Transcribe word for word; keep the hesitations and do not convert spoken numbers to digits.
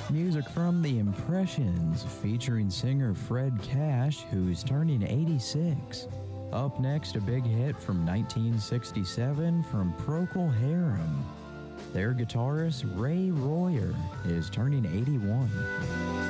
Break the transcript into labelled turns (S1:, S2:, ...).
S1: Music from The Impressions, featuring singer Fred Cash, who's turning eighty-six. Up next, a big hit from nineteen sixty-seven from Procol Harum. Their guitarist, Ray Royer, is turning eighty-one.